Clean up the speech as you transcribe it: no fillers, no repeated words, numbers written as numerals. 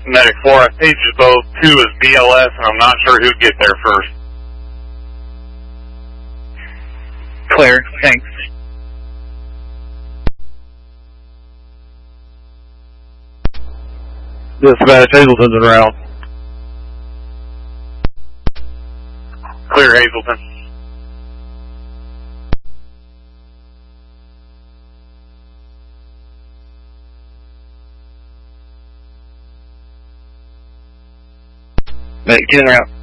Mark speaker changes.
Speaker 1: Medic 4, I paged both 2 as BLS, and I'm not sure who'd get there first.
Speaker 2: Clear, thanks.
Speaker 3: Dispatch, Hazleton's en route.
Speaker 1: Clear, Hazleton.
Speaker 2: Medic 2 en route.